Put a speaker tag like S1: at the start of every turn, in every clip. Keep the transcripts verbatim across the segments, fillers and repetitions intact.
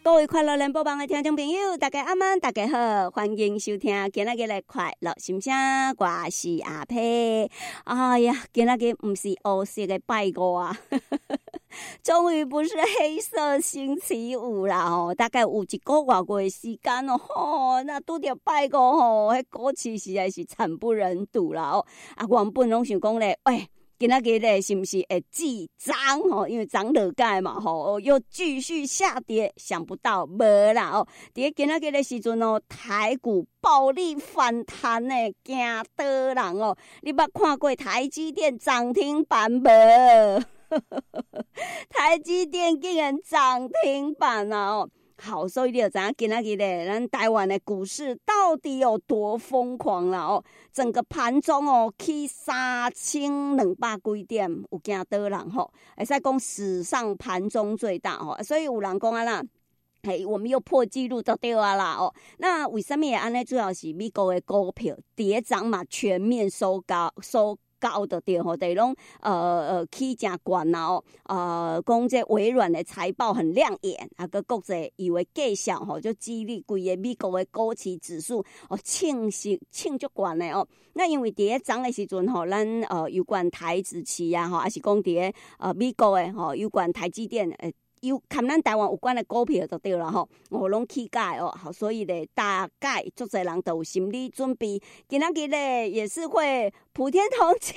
S1: 各位快乐联播网的听众朋友，大家晚安，大家好，欢迎收听今仔日的快乐心声，我是阿佩。哎呀，今仔日不是黑色的拜五啊，终于不是黑色星期五啦哦，大概有一个外月的时间哦，吼，那拄着拜五吼，迄股市实在是惨不忍睹啦哦。啊，原本拢想讲咧，喂。今仔日咧是不是会继涨吼？因为涨落盖嘛吼，又继续下跌，想不到无啦哦。伫今仔日的时阵哦，台股暴力反弹呢，惊倒人哦！你捌看过台积电涨停板无？台积电竟然涨停板啊哦！好，所以你就知影今仔日咧，咱台湾的股市到底有多疯狂啦哦！整个盘中哦，起三千两百几点，有惊倒人吼，会使讲史上盘中最大吼，所以有人讲啊啦。嘿，我们又破纪录就对啊啦哦。那为什么会安尼？主要是美国的股票跌涨嘛，全面收高收。高的对吼，对拢呃呃起真悬啦哦，呃，讲这微软的财报很亮眼，啊个国际以为计小吼，就激励规个美国的股市指数哦，庆幸庆足悬的哦。那因为伫咧涨的时阵吼，咱呃有关台资企啊吼，还是讲伫咧呃美国的吼有关台积电诶。有看咱台湾有关的股票就对了吼，我拢起价哦，好，所以咧大概足侪人都有心理准备，今仔日咧也是会普天同庆。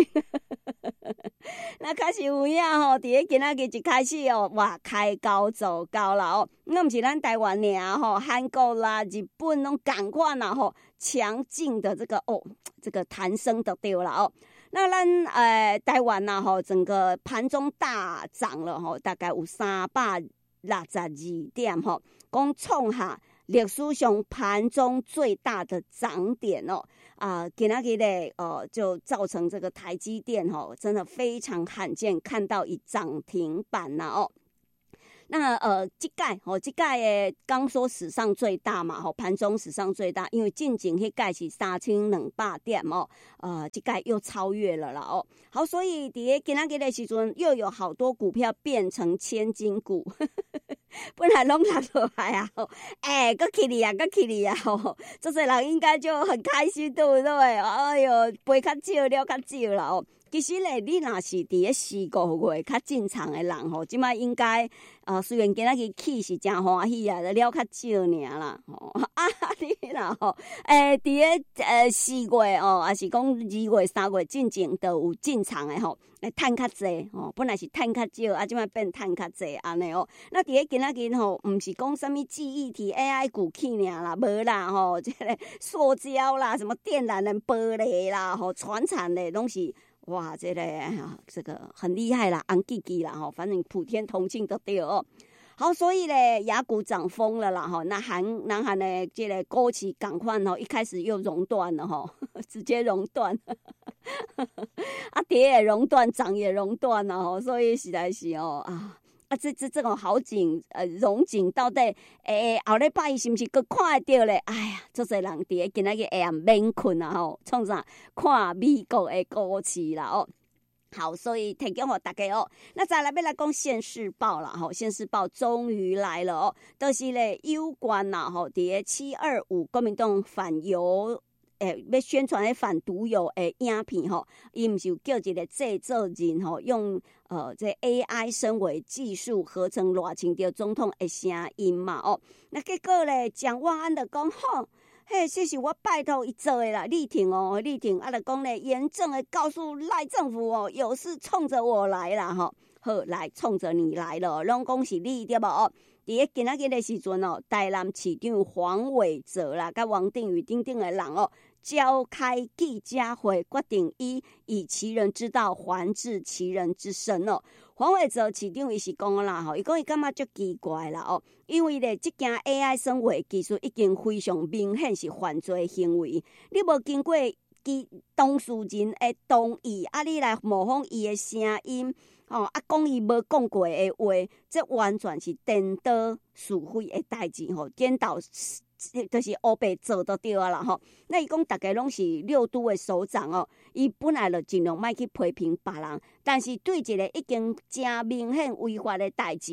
S1: 那开始有影吼，伫咧今仔日一开始哦，哇，开高走高啦哦，那毋是咱台湾尔吼，韩国啦、日本拢赶快啦吼，强劲的这个哦，这个弹升就对了哦。那咱呃台湾呐吼，整个盘中大涨了吼，大概有三百六十二点吼，讲创下历史上盘中最大的涨点哦。啊、呃，今仔日咧，呃，就造成这个台积电吼，真的非常罕见看到一涨停板呐哦。那呃，这届吼，这届诶，刚说史上最大嘛，吼，盘中史上最大，因为进前迄届是三千两百点哦，呃，这届又超越了啦哦。好，所以伫咧今仔日的时阵，又有好多股票变成千金股，本来拢落落来啊，哎、欸，搁起哩啊，搁起哩啊，吼，这些人应该就很开心，对不对？哎呦，赔较少，了较少啦哦。其实咧，你若是伫咧四五月较进场的人吼，即摆应该呃，虽然今仔日起是真欢喜啊，了较少尔啦吼。啊，你啦吼，诶，伫咧呃四月哦，还是讲二月、三月进前都有进场的吼，诶，趁较济吼，本来是趁较少，啊，即摆变趁较济安尼哦。那伫咧今仔日吼，毋是讲啥物记忆体 A I 股起尔啦，无啦吼，即个塑胶啦，什么电缆的玻璃啦，吼，传产的拢是。哇，这个啊，这个很厉害啦，红记记啦吼，反正普天同庆都对哦。好，所以咧，雅股涨疯了啦吼，那韩南韩的这个股市赶快吼，一开始又熔断了吼，直接熔断，啊跌也熔断，涨也熔断了吼，所以实在是哦啊。啊，这这这种好景，呃，荣景到底，诶，后礼拜是毋是佫看得到咧？哎呀，足侪人伫咧今仔日下暗免困啊吼，创啥看美国的股市啦哦。好，所以提供互大家哦。那再来要来讲现世报啦吼，现世报终于来了哦，都、就是咧有关啦吼，伫咧七二五国民党反犹。诶，要宣传迄反毒油诶影片吼，伊毋是有叫一个制作人吼，用呃这 A I 声尾技术合成偌清着总统诶声音嘛哦。那结果咧，蒋万安就讲吼，嘿，这是我拜托伊做诶啦，力挺哦，力挺啊，就讲咧严正诶告诉赖政府哦，有事冲着我来啦吼，好来冲着你来了，拢讲是你对无哦。伫咧今仔日的时阵哦，台南市长黄伟哲啦，甲王定宇等等诶人哦。召开记者会，决定以以其人之道还治其人之身哦。黄伟哲市长伊是讲啦吼，伊讲伊感觉足奇怪啦哦，因为咧即件 A I 生活技术已经非常明显是犯罪行为，你无经过其当事人的同意，啊，你来模仿伊的声音，哦，啊，讲伊无讲过的话，这完全是颠倒是非的代志吼，颠倒。就是黑白做都对啊啦吼，那伊讲大家拢是六都的首长哦，伊本来就尽量莫去批评别人，但是对一个已经真明显违法的代志，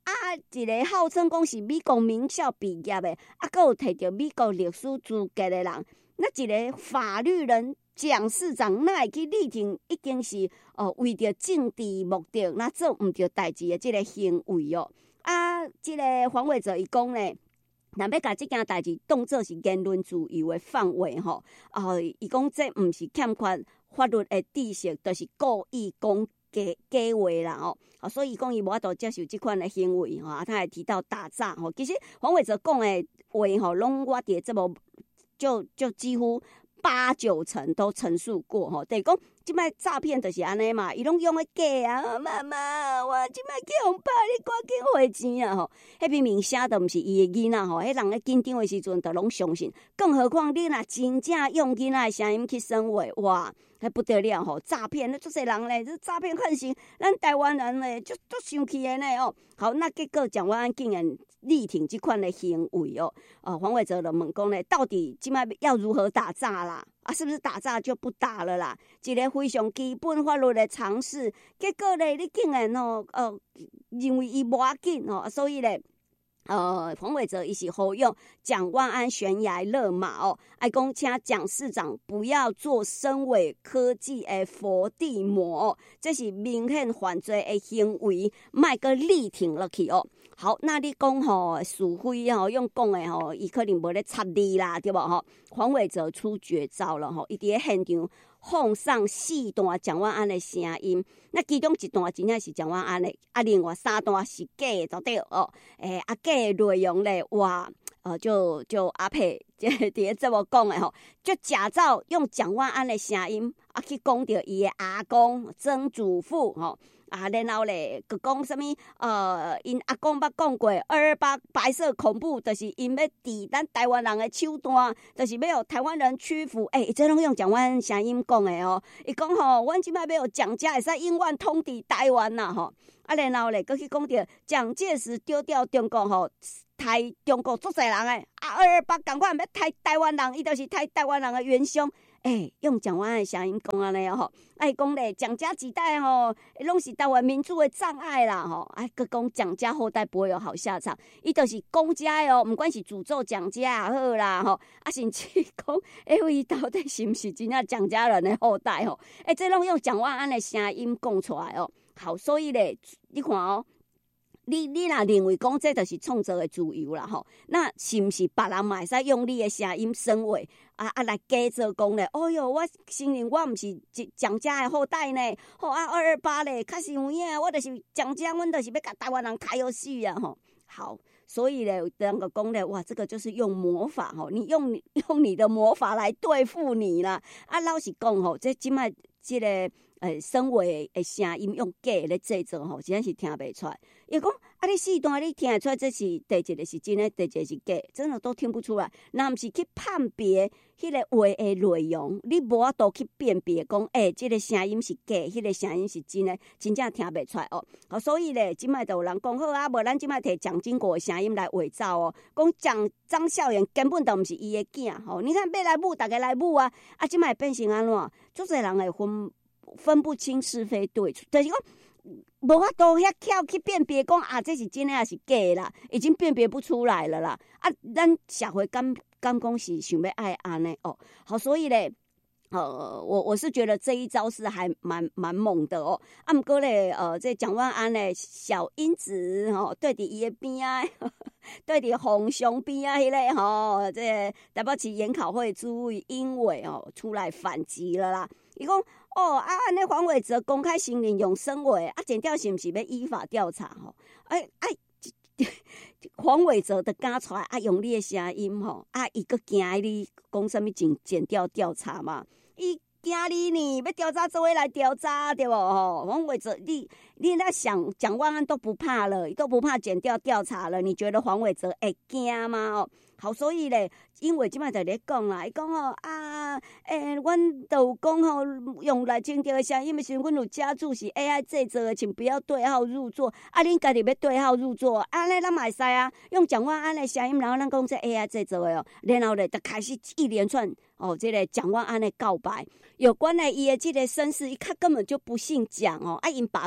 S1: 啊，一个号称讲是美国名校毕业的，啊，还有摕到美国历史资格的人，那一个法律人蒋市长，那会去力挺已经是哦为着政治目的，那做毋对代志的这个行为哦。啊，这个黄伟哲伊讲呢。若要甲即件代志当作是言论自由的范围吼，啊，伊讲这毋是欠缺法律的知识，就是故意讲假假话啦吼，啊，所以讲伊无法度接受即款的行为吼，啊，他还提到打诈吼，其实黄伟哲讲的话吼，拢我伫这无就就几乎八九成都陈述过吼，就是讲即摆诈骗就是安尼嘛，伊拢用个假啊，妈妈，我即摆去互拍，你赶紧汇钱啊吼，迄明明写都毋是伊的囡仔吼，迄人咧紧张的时阵都拢相信，更何况你若真正用囡仔的声音去生活，哇！还不得了吼！诈骗，那足侪人咧，这诈骗横行，咱台湾人咧就足生气的呢哦。好，那结果蒋万安竟然力挺这款的行为哦。呃，黄伟哲的问讲咧，到底今麦要如何打诈啦？啊，是不是打诈就不打了啦？一个非常基本法律的常识，结果咧，你竟然哦，呃，认为伊无要紧哦，所以咧。呃，黄伟哲一起呼吁蒋万安悬崖勒马哦，爱讲请蒋市长不要做深伪科技的伏地魔哦，这是明显犯罪的行为，卖个力挺落去哦。好，那你讲吼是非吼用讲的吼，伊可能无咧插你啦，对无吼？黄伟哲出绝招了吼，伊伫咧现场放上四段蒋万安的声音，那其中一段真正是蒋万安的，啊，另外三段是假的，就对哦。诶、欸，啊，假的内容咧，哇，呃，就就阿佩即伫咧这么讲的吼，就假造用蒋万安的声音啊去讲到伊的阿公、曾祖父吼。啊，然后咧，佮讲什么？呃，因阿公捌讲过，二二八白色恐怖，就是因要治咱台湾人的手段，就是要有台湾人屈服。诶、欸，这拢用蒋万安声音讲的哦。伊讲吼，阮即摆要有蒋家会使永远统治台湾呐吼。啊，然后咧，佮去讲到蒋介石丢掉中国吼，台中国足侪人诶。啊，二二八赶快要台台湾人，伊就是台台湾人的元凶。诶、欸，用蒋万安的声音讲安尼吼，哎讲咧蒋家几代吼，拢是台湾民主的障碍啦吼，哎佮讲蒋家后代不会有好下场，伊就是公家的哦，毋管是诅咒蒋家也好啦吼，啊甚至讲，哎伊到底是毋是真正蒋家人的后代吼？哎、欸，这拢用蒋万安的声音讲出来哦。好，所以咧，你看哦。你你若认为讲这就是创造的自由啦吼，那是毋是别人嘛会使用你的声音声位啊啊来假做讲咧？哦哟，我承认我毋是蒋家的后代呢，吼啊二二八咧，较是有影，我就是蒋家，阮就是要甲台湾人杀要死啊吼。好，所以咧，人个讲咧，哇，这个就是用魔法吼，你用用你的魔法来对付你啦。啊，老实讲吼，这即摆即个。诶，声伪的声音用假咧制作吼，真正是听袂出来。伊讲啊，你四段你听得出来，这是第一个是真的，第一个是假，真的都听不出来。那毋是去判别迄个话的内容，你无法度去辨别讲，诶、欸，这个声音是假，迄、那个声音是真的，真正听袂出来哦。好，所以咧，即摆就有人讲好啊，无咱即摆摕蒋经国的声音来伪造哦，讲蒋张孝元根本都毋是伊的囝吼。你看要来母，大家来母啊，啊，即摆变成安怎？足侪人会分。分不清是非对错，就是讲无法度遐巧去辨别，讲啊，这是真的还是假的啦，已经辨别不出来了啦。啊，咱社会敢敢讲是想要爱安尼哦，好，所以咧，呃，我我是觉得这一招是还蛮蛮猛的哦。啊，毋过咧，呃，这蒋万安咧小英子吼，对伫伊的边啊，对伫洪雄边啊，迄个吼，这台北市研考会主委英伟哦出来反击了啦，伊讲。哦啊，安尼黄伟哲公开承认用声伪，啊，检调是毋是要依法调查吼？哎哎，黄伟哲的敢出来啊，用你的声音吼，啊，伊个惊你讲什么检检调调查嘛？伊惊你呢，要调查做位来调查对不吼？黄伟哲，你你那想蒋万安都不怕了，都不怕检调调查了，你觉得黄伟哲会惊吗？哦？好，所以咧，因为即摆在咧讲啦，伊讲吼啊，诶、欸，阮都有讲吼，用来检调的声音的时候，阮有加注是 A I 制作的，请不要对号入座。啊，恁家己要对号入座，安尼咱嘛会使啊，用蒋万安的声音，然后咱讲这 A I 制作的哦，然后咧就开始一连串哦，这个蒋万安的告白，有关的伊的这个身世，伊较根本就不姓蒋哦，啊，因爸爸甲讲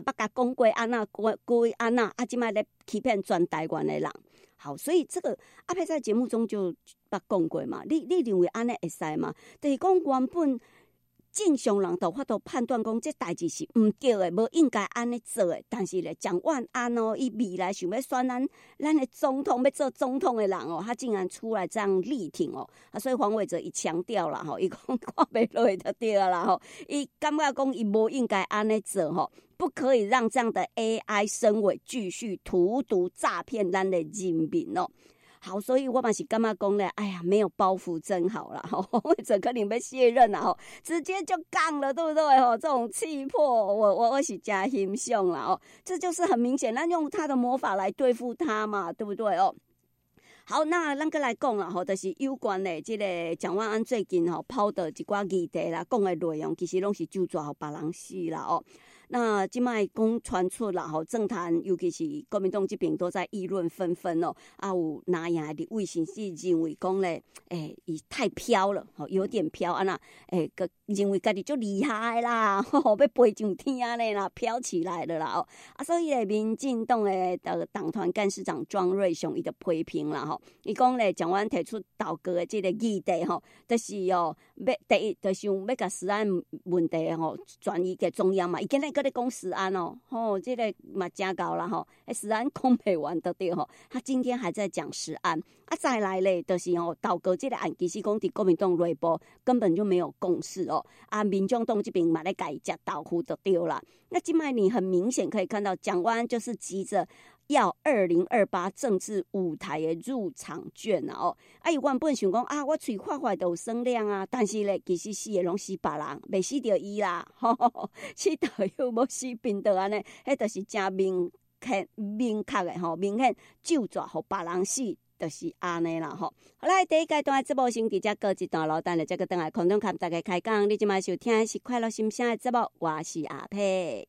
S1: 讲过安那过过安那，啊，即摆咧欺骗全台湾的人。好，所以这个阿佩在节目中就捌讲过嘛，你你认为安尼会使吗？就是讲原本正常人都法度判断讲，这代志是唔对的，无应该安尼做的。但是咧，蒋万安哦，伊未来想要选咱咱的总统，要做总统的人哦，他竟然出来这样力挺哦，啊，所以黄伟哲伊强调啦吼，伊讲看袂落去就对啦吼，伊感觉讲伊无应该安尼做吼。不可以让这样的 A I 身伪继续荼毒诈骗咱的人民哦。好，所以我嘛是感觉讲咧，哎呀，没有包袱真好啦，吼，或者可能要卸任啦，吼，直接就杠了，对不对？吼，这种气魄，我我我是真欣赏啦，哦，这就是很明显，咱用他的魔法来对付他嘛，对不对哦？好，那咱个来讲啦，吼，就是有关的这个蒋万安最近吼抛的一寡议题啦，讲的内容其实拢是就抓互别人死啦，哦。那即摆讲传出啦，吼，政坛尤其是国民党这边都在议论纷纷哦。啊，有拿赢的立委甚至认为讲咧，诶、欸，伊太飘了，吼，有点飘啊那，诶、欸，认为家己足厉害啦，吼，要飞上天咧啦，飘起来了啦哦。啊，所以咧，民进党的的党团干事长庄瑞雄伊就批评啦，吼，伊讲咧，蒋万安提出倒戈的这个议题吼，就是哦，要第一，就是要甲食安问题吼转移给中央嘛，伊今日。搁咧讲食安哦，吼、哦，这个嘛真高啦吼，诶，食安讲不完得对吼，他今天还在讲食安，啊，再来咧，就是吼倒戈这个案，其实讲伫国民党内部根本就没有共识哦，啊，民众党这边嘛咧改食豆腐就对啦，那今麦你很明显可以看到，蒋万安就是急着。要二零二八政治舞台的入场券啊！哦，啊，伊原本想讲啊，我嘴快快都有声量啊，但是咧，其实死的拢死别人，未死着伊啦，吼，死着又无死病倒安尼，迄就是真明确、明确的吼，明显就抓互别人死。就是安尼啦吼，好来第一阶段的节目先伫遮告一段落，等下再个等来空中看大家开讲。你即马收听的是快乐心声的节目，我是阿佩。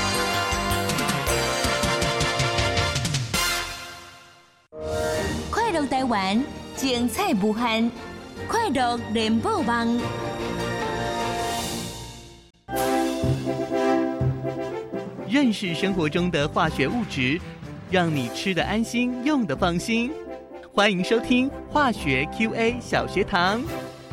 S2: 快乐台湾，精彩无限，快乐联播网。
S3: 认识生活中的化学物质，让你吃得安心，用得放心。欢迎收听化学 Q A 小学堂。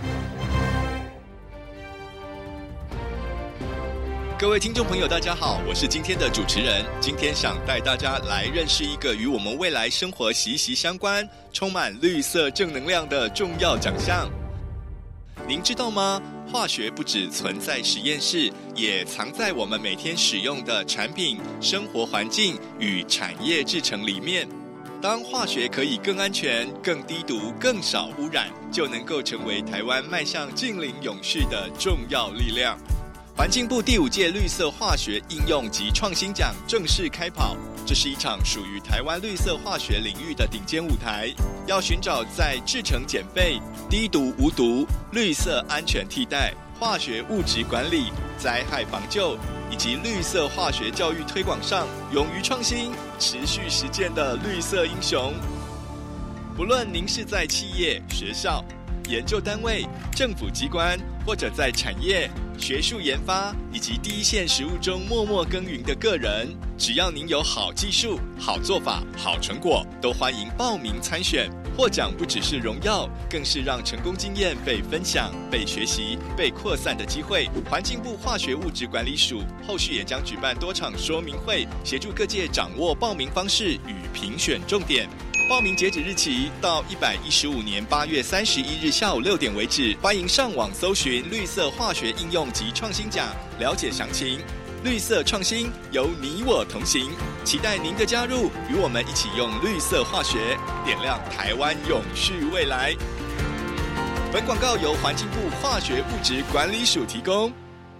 S4: 各位听众朋友大家好，我是今天的主持人。今天想带大家来认识一个与我们未来生活息息相关、充满绿色正能量的重要奖项。您知道吗？化学不只存在实验室，也藏在我们每天使用的产品、生活环境与产业制成里面。当化学可以更安全、更低毒、更少污染，就能够成为台湾迈向净零永续的重要力量。环境部第五届绿色化学应用及创新奖正式开跑，这是一场属于台湾绿色化学领域的顶尖舞台，要寻找在制成减废、低毒无毒、绿色安全替代、化学物质管理、灾害防救以及绿色化学教育推广上勇于创新、持续实践的绿色英雄。不论您是在企业、学校、研究单位、政府机关，或者在产业、学术研发以及第一线实务中默默耕耘的个人，只要您有好技术、好做法、好成果，都欢迎报名参选。获奖不只是荣耀，更是让成功经验被分享、被学习、被扩散的机会。环境部化学物质管理署后续也将举办多场说明会，协助各界掌握报名方式与评选重点。报名截止日期到一百一十五年八月三十一日下午六点为止，欢迎上网搜寻绿色化学应用及创新奖，了解详情。绿色创新由你我同行，期待您的加入，与我们一起用绿色化学点亮台湾永续未来。本广告由环境部化学物质管理署提供。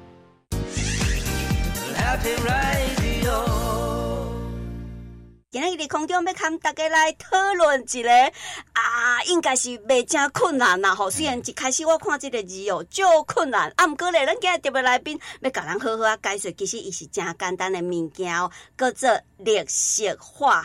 S1: 今日伫空中要跟大家来讨论一个啊，应该是袂真困难啦吼。虽然一开始我看这个字哦，就困难，啊，毋过咧，咱今日特别来宾要甲咱好好啊解说，其实伊是真简单的物件哦，叫做绿色化学。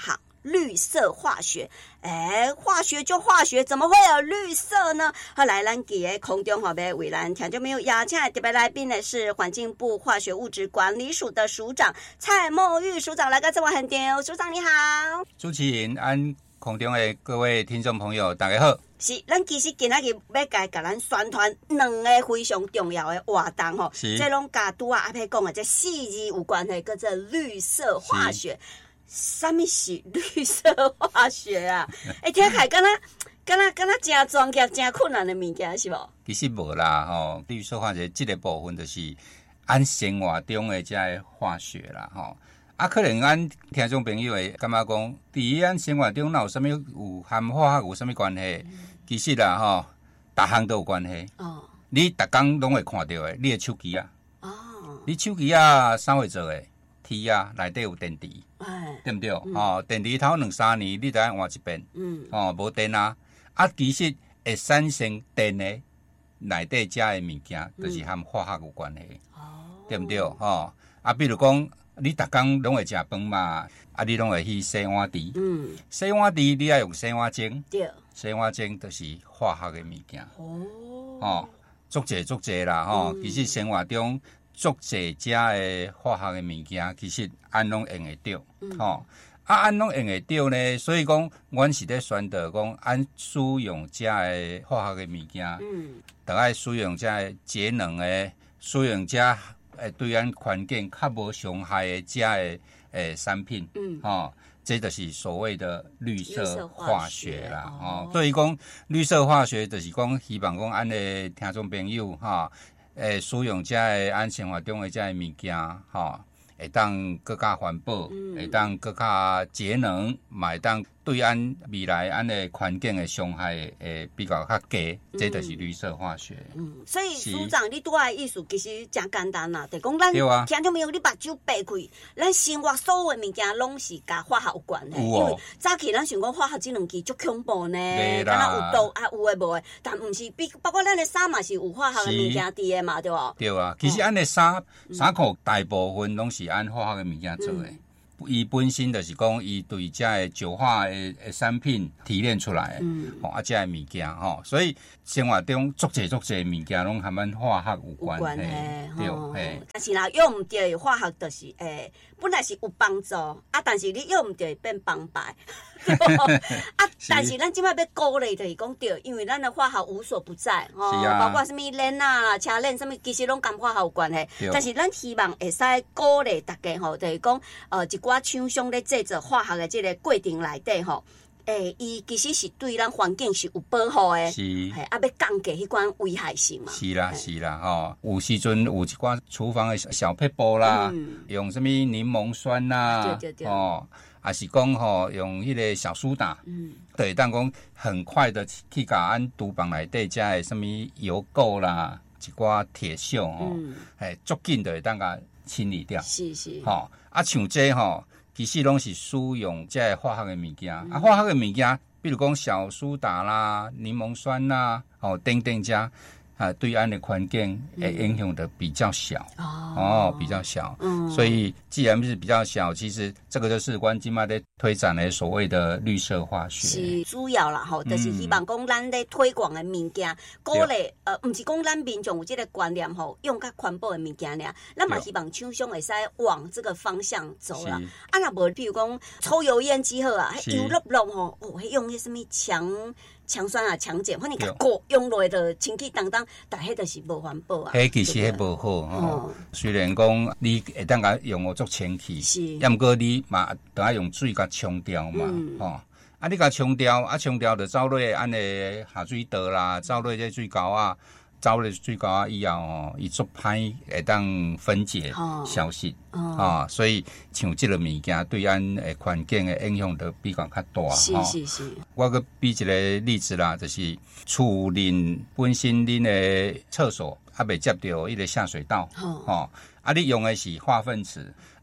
S1: 绿色化学。哎，化学就化学，怎么会有绿色呢？后来咱伫个空中好要为咱听众朋友邀请的特别来宾呢是环境部化学物质管理署的署长蔡孟玉署长来到这我很丢，署长你好。
S5: 主持人安空中的各位听众朋友大家好。
S1: 是，咱其实今仔日要甲甲咱宣传两个非常重要的活动吼，这拢甲拄啊阿佩讲的这四字有关系，叫做绿色化学。什么是绿色化学啊？哎、欸，听起来敢若敢若敢若真专业、真困难的物件是无？
S5: 其实无啦吼，绿色化学这个部分就是按生活中的这个化学啦吼。啊，可能咱听众朋友会感觉讲，伫咱生活中哪有啥物有含化学有啥物关系？嗯、其实啦吼，逐项都有关系。哦，你逐工拢会看到的，你的手机啊，哦，你手机啊，啥会做的？铁啊，内底有电池，哎，对不对？嗯、哦，电池头两三年，你就要换一遍。嗯，哦，无电啊，啊，其实会产生电的内底加的物件，就是含化学有关系。哦，对不对？哦，啊，比如讲。你逐工拢会食饭嘛？啊，你拢会去洗碗池。嗯，洗碗池你要用洗碗精。对，洗碗精就是化学的物件。哦，哦，足济足济啦吼、嗯。其实生活中足济遮的化学的物件，其实按拢用会着。嗯，吼、哦，啊，按拢用会着呢，所以讲，阮是咧宣导讲，按使用遮的化学的物件，嗯，得爱使用遮的节能的，使用遮。诶，对咱环境较无伤害的这的诶产品，嗯，哦，这就是所谓的绿色化学啦，哦，所以讲绿色化学就是讲希望讲咱的听众朋友哈，诶、哦，使用这的咱生活中的这的物件，哈、哦，会当更加环保，嗯、会当更加节能，嘛会当对咱未来咱的环境的伤害诶比较较低，嗯、这就是绿色化学。嗯，
S1: 所以署长你拄仔的意思其实真简单啦，就讲咱听众朋友你目睭闭开，咱生活所有的物件拢是甲化学有关的。因为早起咱想讲化学这两支足恐怖呢，敢若有毒啊有诶无诶，但毋是比包括咱的衫嘛是有化学的物件伫诶嘛，对无？
S5: 对啊，其实咱的衫衫裤大部分拢是按化学的物件做诶。伊本身就是讲，伊对这个酒化的产品提炼出来的，嗯，哦，啊，这个物件吼，所以生活中足济足济物件拢含咱化学有关系，
S1: 对，嘿。但是啦，用唔对化学就是诶，本来是有帮助，啊，但是你用唔对变帮败。啊，但是咱即摆要鼓励就是讲对，因为咱的化学无所不在，哦，啊、包括什么链啊啦、车链什么，其实拢跟化学有关系。但是咱希望会使鼓励大家吼，就是讲呃一寡厂商咧制作化学的这个过程内底吼。诶，伊其实是对咱环境是有保护的，是，系啊，要降低迄款危害性嘛。
S5: 是啦，是啦，吼，有时阵有一寡厨房的小撇步啦，嗯、用什么柠檬酸啦，对对对，哦，也是讲吼用迄个小苏打，嗯，对，当讲很快的去甲咱厨房内底遮的什么油垢啦，一寡铁锈吼，嘿，足紧的当甲清理掉，是是，吼，啊，像这吼。其实拢是使用这些化学的物件，嗯、啊，化学的物件，比如讲小苏打啦、柠檬酸啦，哦，等等加，啊，对咱的环境诶影响的比较小，嗯、哦，比较小，嗯，所以既然是比较小，其实这个就是阮今麦咧推展的所谓的绿色化学，
S1: 是主要啦，吼，就是希望讲咱咧推广的物件，鼓励呃，毋是讲咱民众有这个观念吼，用较环保的物件俩，咱嘛希望厂商会使往这个方向走啦。啊，若无，比如讲抽油烟机好啊，迄油粒粒吼，哦，迄用迄什么强。强酸啊，强碱，反正甲过用落就清气当当，但迄就是无环保啊。
S5: 迄其实迄无好吼、哦。虽然讲你会当甲用我做清气，是，也毋过你嘛都要用水甲冲掉嘛，吼、嗯哦。啊，你甲冲掉，啊冲掉就走落安尼下水道啦，走落这水沟啊。走了水沟啊以后哦，伊足歹会当分解消失哦，哦，所以像这个物件对咱诶环境诶影响都比较较大。
S1: 是是是。
S5: 我个比一个例子啦，就是厝恁本身恁诶厕所啊未接到迄个下水道，哦，啊你用的是化粪池，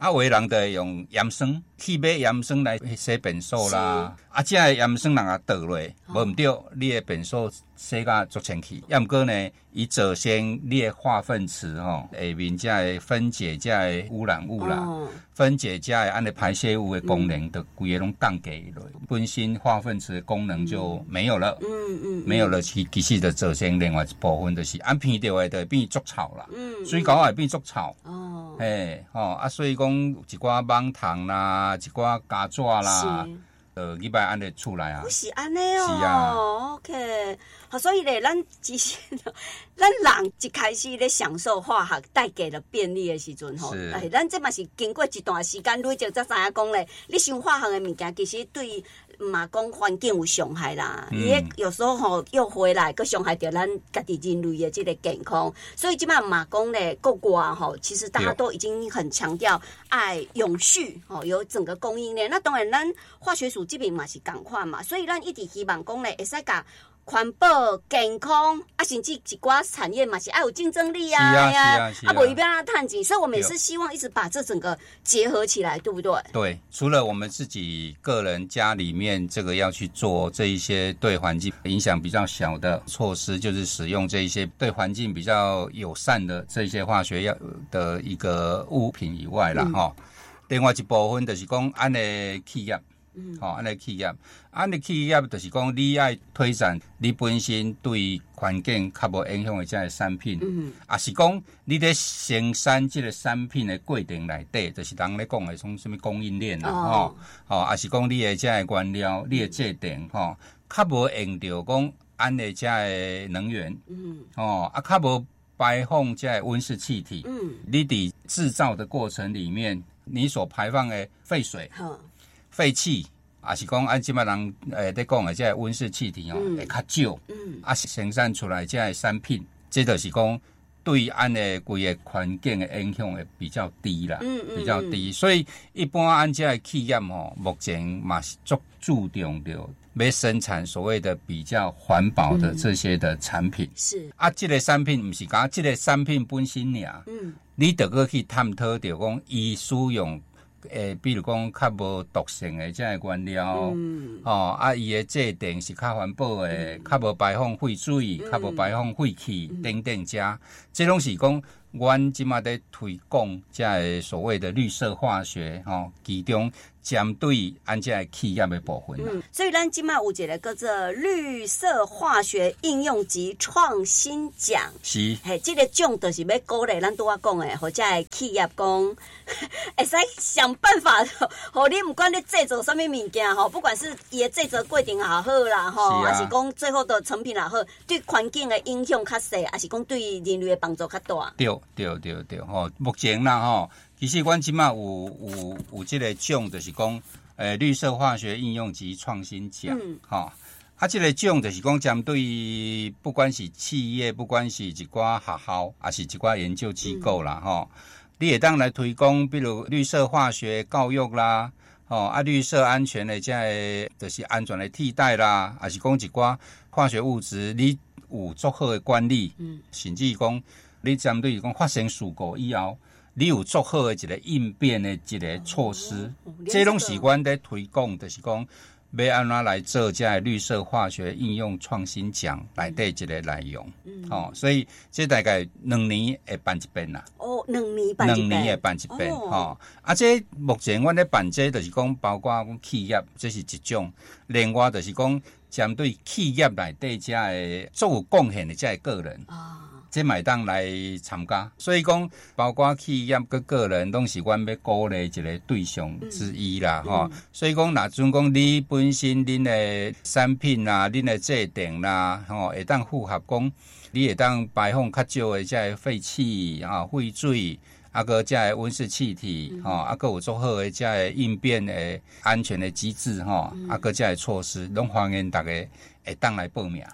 S5: 啊，有的人就会用盐酸，去买盐酸来洗便所啦。啊，这个盐酸人啊倒落，无毋对，你的便所洗甲足清气。要毋过呢，伊首先你的化粪池吼，下面这个分解这个污染物啦，哦、分解这个安尼排泄物的功能，就规个拢降低落，本身化粪池的功能就没有了。嗯嗯，没有了，其其实就首先另外一部分就是按偏掉的，就会变竹草啦。嗯，水沟也变竹草。哦，嘿，吼啊，所以讲有一寡蠓虫啦，一寡家爪啦。呃，你摆安尼出来啊？
S1: 是安尼哦。
S5: 是啊。
S1: OK， 好，所以咧，咱其实咱人一开始咧享受化学带给了便利的时阵吼，哎，咱这嘛是经过一段时间累积才知影讲咧，你想化学的物件其实对嘛讲环境有伤害啦，伊、嗯、有时候吼又回来，佮伤害到咱家己人类的这个健康，所以即摆嘛讲咧，国外吼，其实大家都已经很强调爱永续吼，有整个供应链。那当然，咱化学署这边嘛是共款嘛，所以咱一直希望讲咧，会使甲环保、健康啊，甚至一寡产业嘛是爱有竞争力啊，
S5: 是啊，是啊，是啊，
S1: 啊，无一边让它探紧，所以我们也是希望一直把这整个结合起来，对不对？
S5: 对，除了我们自己个人家里面这个要去做这一些对环境影响比较小的措施，就是使用这一些对环境比较友善的这些化学药的一个物品以外啦，哈、嗯，另外一部分就是讲安的企业。嗯，吼、哦，安尼企业，安尼企业就是讲，你爱推展你本身对环境较无影响的这个产品，嗯，也是讲你咧生产这个产品的过程内底，就是人咧讲的从什么供应链啦，吼、哦，吼、哦，也是讲你的这个原料、你的制定，吼、哦，较无用到讲安的这个能源，嗯，哦，啊，较无排放这个温室气体，嗯，你伫制造的过程里面，你所排放的废水，好。废气，也是讲按即摆人诶在讲的这温室气体哦，会较少，嗯，啊生产出来这个产品，这就是讲对按的规个环境的影响会比较低啦，嗯嗯，比较低。所以一般按这个企业吼，目前嘛是足注重着要生产所谓的比较环保的这些的产品。嗯、是啊，这个产品不是讲这个产品本身尔，嗯，你得个去探讨着讲伊使用。诶，比如讲较无毒性的这个原料，嗯、哦，啊，伊的制定是较环保的，较无、嗯、排放废水，较无、嗯、排放废气、嗯、等等遮，这拢是讲阮即马在推广这个所谓的绿色化学，吼、哦，其中针对按这个企业的部分。嗯，
S1: 所以咱即马有一个叫做绿色化学应用及创新奖，
S5: 是，
S1: 嘿，这个奖就是要鼓励咱拄仔讲的，或者系企业讲，会使想办法，吼，你不管你制作什么物件吼，不管是伊的制作过程也好啦，吼，还是讲最后的成品也好，对环境的影响较小，还是讲对人类的帮助较大。
S5: 对对对对，吼，目前啦吼。其实，阮即马有有有这个奖，就是讲，诶，绿色化学应用及创新奖，哈、嗯。啊，这个奖就是讲，针对不管是企业，不管是一寡学校，还是一寡研究机构啦，哈、嗯。你会当来推广，比如绿色化学教育啦，哦，啊，绿色安全的这个就是安全的替代啦，还是讲一寡化学物质，你有足好的管理，嗯，甚至讲，你针对讲发生事故以后。你有做好的一个应变的一个措施，哦、这拢是阮在推广，就是讲要安怎来做这绿色化学应用创新奖内底一个内容。嗯，哦，所以这大概两年会办一遍啦。
S1: 哦，两年办一遍。
S5: 两年会办一遍，吼、哦。啊，这目前阮咧办这，就是讲包括讲企业，这是一种；另外就是讲针对企业内底这个做有贡献的这个个人。啊。这买当来参加，所以讲包括企业跟个人都是阮要鼓励一个对象之一啦，吼、嗯嗯。所以讲，若准讲你本身恁的产品啦、恁的制定啦，吼，会当符合讲，你会当排放较少的这废气啊、废水，啊个这个温室气体，吼、嗯，啊个有做好的这个应变的安全的机制，吼、嗯，啊个这个措施，拢欢迎大家会当来报名。哦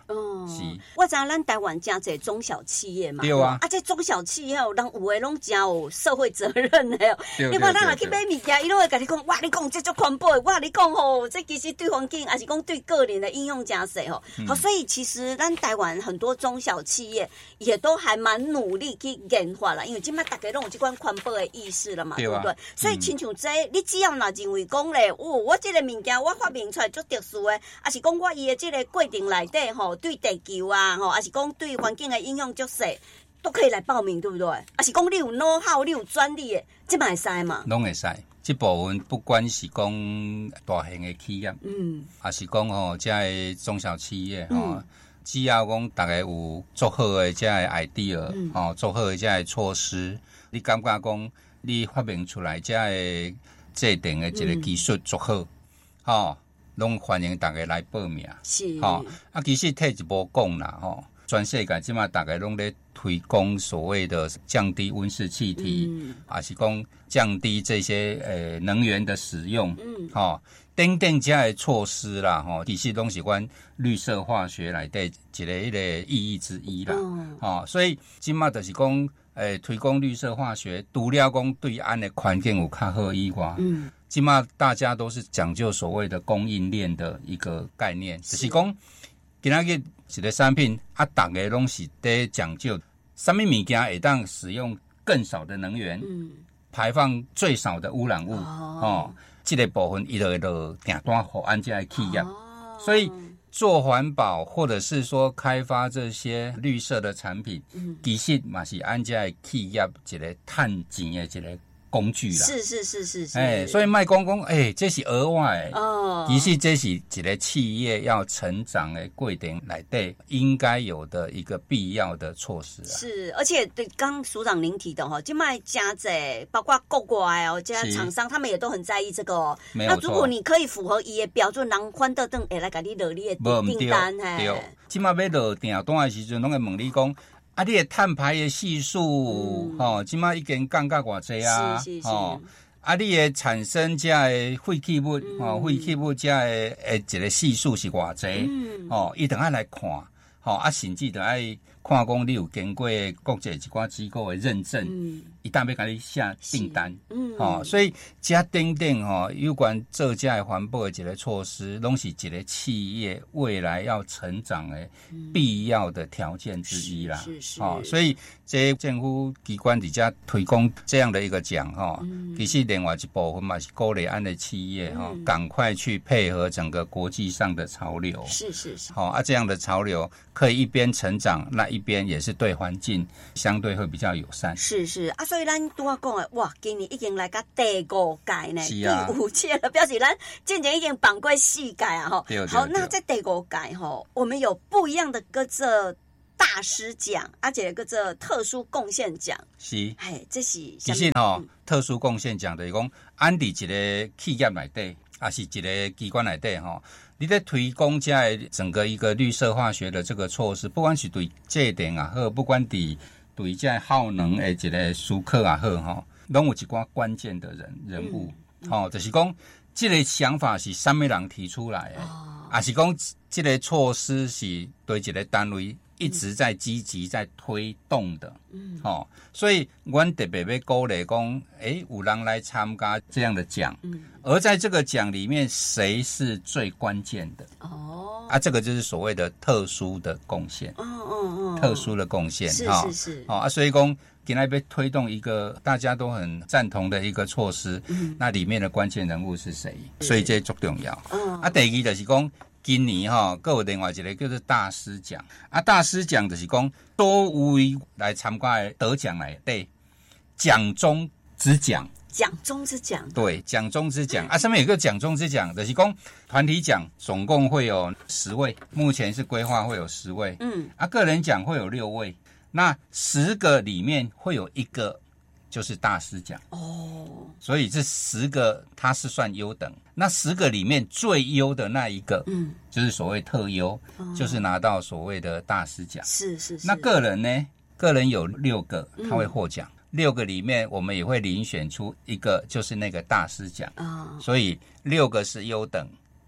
S5: 是，
S1: 我知道咱台湾真侪中小企业嘛，
S5: 对啊，
S1: 啊，这中小企业哦，人有诶拢真有社会责任的哦。
S5: 对
S1: 你看咱若去买物件，伊拢会甲你讲，哇，你讲这足环保的，哇，你讲吼，这其实对环境，还是讲对个人的应用真侪吼。好，所以其实咱台湾很多中小企业也都还蛮努力去研发啦，因为今麦大家拢有这款环保的意识了嘛，对不对？所以亲像这，你只要若认为讲咧，哦，我这个物件我发明出来足特殊的，还是讲我伊的这个过程内底吼，对地球啊吼，还是讲对环境的影响足细，都可以来报名，对不对？还是讲你有 know how， 你有专利的，这嘛会使嘛？
S5: 拢会使。这部分不管是讲大型的企业，嗯，还是讲吼，这个中小企业吼。嗯，只要讲大家有做好的这个 idea， 嗯，哦，做好的这个措施，你感觉讲你发明出来这个制定的一个技术做好，吼、嗯，拢、哦、欢迎大家来报名。
S1: 是，
S5: 吼、哦，啊，其实退一步讲啦，吼、哦，全世界即马大家拢咧推广所谓的降低温室气体，嗯，还是讲降低这些呃能源的使用，嗯，吼、哦。等等这些措施啦，吼，其实拢是阮绿色化学内底一个一个意义之一啦，嗯，哦，所以今嘛就是讲，诶，推广绿色化学，除了讲对安的环境有较好以外，嗯，今嘛大家都是讲究所谓的供应链的一个概念，是就是讲，今仔日一个产品啊，大家拢是在讲究什么物件会当使用更少的能源，嗯，排放最少的污染物，哦。哦，这个部分伊就会就订单给安这些企业，哦，所以做环保或者是说开发这些绿色的产品，嗯，其实嘛是安这些企业一个赚钱的一个工具啦。
S1: 是是是是是。
S5: 哎，所以卖讲讲，哎，这是额外的哦，其实这是一个企业要成长的过程内底应该有的一个必要的措施啊。
S1: 是，而且对刚署长您提的哈，就卖家在包括国外哦，这些厂商他们也都很在意这个哦。
S5: 没有错。
S1: 那如果你可以符合伊的标准，人反倒等会来给你落你的订单嘿。
S5: 对，即马要落订单的时阵，拢会问你讲。啊，你的碳排的系数，吼、嗯，即马已经降到偌济啊，
S1: 是是是，
S5: 哦，啊，你的产生这的废弃物，吼、嗯，废弃物这的诶一个系数是偌济，嗯，哦，伊等下来看，吼、哦，啊，甚至等下看讲你有经过国际一寡机构的认证，嗯，一旦要给你下订单，嗯，哦，所以这等等吼，有关做这的环保的一个措施，拢是一个企业未来要成长的必要的条件之一啦，
S1: 是是，
S5: 哦，所以这政府机关伫遮推广这样的一个奖哈，嗯，其实另外一部分嘛是鼓励安的企业哈，赶、嗯、快去配合整个国际上的潮流，
S1: 是是是，
S5: 好、哦、啊，这样的潮流可以一边成长，那一边也是对环境相对会比较友善。
S1: 是是啊，所以咱拄仔讲的，哇，今年已经来到第五届呢，
S5: 是啊，
S1: 第五届了，表示咱渐渐已经绑过四届啊哈。好，那在第五届哈，我们有不一样的个这大师奖，而且个这特殊贡献奖。
S5: 是，
S1: 哎，这是
S5: 其实吼、嗯，特殊贡献奖就是讲，安伫一个企业内底，也是一个机关内底吼。你在推广这整个一个绿色化学的这个措施，不管是对节电也好，不管对对这耗能的一个思考也好，吼，拢有一寡关键的人人物，吼、嗯嗯，就是讲这个想法是什么人提出来的，哦，也是讲这个措施是对一个单位一直在积极在推动的，嗯，哦，所以我特别要鼓励讲，诶，有人来参加这样的奖，嗯，而在这个奖里面，谁是最关键的？哦，啊，这个就是所谓的特殊的贡献，哦哦哦，特殊的贡献，
S1: 是是是，
S5: 哦啊，所以讲今天要推动一个大家都很赞同的一个措施，嗯，那里面的关键人物是谁？所以这最重要。嗯，啊，第二就是讲。今年哈，还有另外一个叫做大师奖啊，大师奖就是讲多位来参加的得奖来对奖中之奖，
S1: 奖中之奖，
S5: 对，奖中之奖啊，上面有个奖中之奖，就是讲团体奖总共会有十位，目前是规划会有十位，嗯，啊，个人奖会有六位，那十个里面会有一个就是大师奖哦，所以这十个它是算优等。那十个里面最优的那一个，嗯，就是所谓特优，哦，就是拿到所谓的大师奖。
S1: 是是是。
S5: 那个人呢？个人有六个，他会获奖。嗯，六个里面，我们也会遴选出一个，就是那个大师奖。哦，所以六个是优等，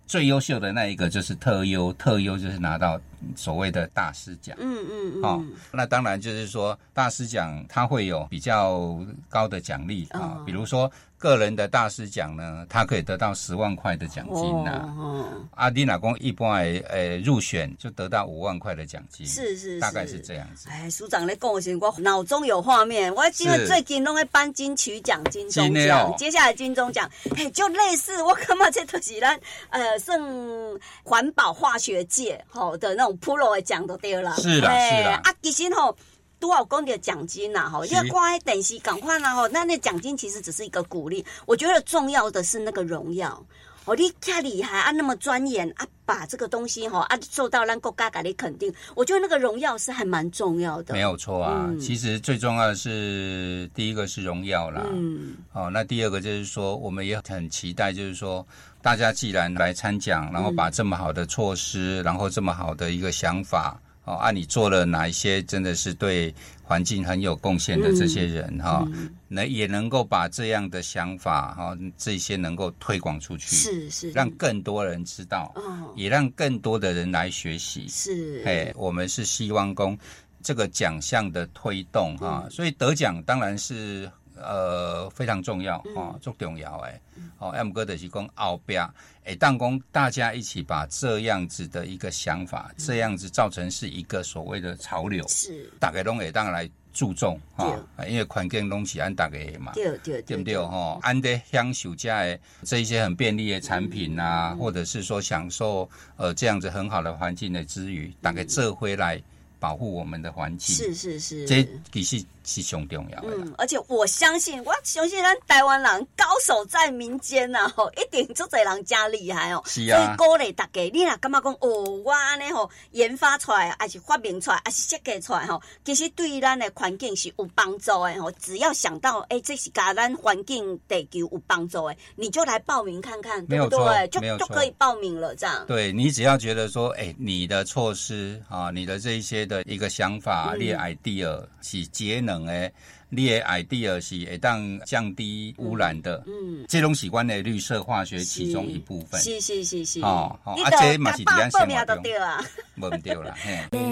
S5: 最优秀的那一个就是特优，特优就是拿到所谓的大师奖。
S1: 嗯嗯嗯。
S5: 哦，那当然就是说大师奖它会有比较高的奖励啊、哦，比如说个人的大师奖呢，它可以得到十万块的奖金呐、啊。哦。啊，你若讲一般的呃入选就得到五万块的奖金，
S1: 是 是, 是，
S5: 大概是这样子。
S1: 哎，署长在讲的时候，我脑中有画面。我因为最近拢在颁金曲奖、金钟奖、哦，接下来金钟奖，哎，就类似我感觉这都是咱呃算环保化学界吼的那种 Pro 的奖就对了。
S5: 是啦，是啦。
S1: 啊，其实吼。都有讲到奖金呐，哈，要挂在电视赶快啦，哈，那那奖金其实只是一个鼓励，我觉得重要的是那个荣耀。哦，你太厉害啊，那么钻研啊，把这个东西哈啊受到咱国家给你肯定，我觉得那个荣耀是还蛮重要的。
S5: 没有错啊，
S1: 嗯、
S5: 其实最重要的是第一个是荣耀啦，嗯，哦，那第二个就是说，我们也很期待，就是说大家既然来参奖，然后把这么好的措施，嗯、然后这么好的一个想法。哦，啊，你做了哪一些真的是对环境很有贡献的这些人哈，那、嗯嗯、也能够把这样的想法哈，这些能够推广出去，
S1: 是是，
S5: 让更多人知道，哦、也让更多的人来学习。
S1: 是，
S5: 哎，我们是希望供这个奖项的推动哈、嗯，所以得奖当然是呃非常重要哈，最、嗯哦、重要哎。哦 ，M 哥的是讲后边，哎，当讲大家一起把这样子的一个想法，嗯、这样子造成是一个所谓的潮流，是大家拢会当来注重哈、哦，因为环境拢是按大家嘛，
S1: 对对
S5: 对不对哈？按的享受这的这一些很便利的产品啊，嗯、或者是说享受呃这样子很好的环境的之余，大家这回来保护我们的环境，
S1: 是是是，
S5: 这其实是上重要的。
S1: 嗯，而且我相信，我相信咱台湾人高手在民间呐、啊，吼，一定足侪人加厉害哦。
S5: 是啊，
S1: 所以鼓励大家，你若感觉讲哦，我安尼吼研发出来，还是发明出来，还是设计出来吼，其实对咱的环境是有帮助的吼。只要想到，哎、欸，这是甲咱环境地球有帮助的，你就来报名看看，对不对？就就可以报名了，这样。
S5: 对，你只要觉得说，哎、欸，你的措施啊，你的这一些的一个想法，嗯、你的 idea 是节能的。你的 idea 是会当降低污染的，嗯，这种是我们的绿色化学其中一部分。
S1: 是是是是，
S5: 哦，哦，
S1: 啊，这嘛是咱生活中，无唔对啊，
S5: 无唔对啦，嘿。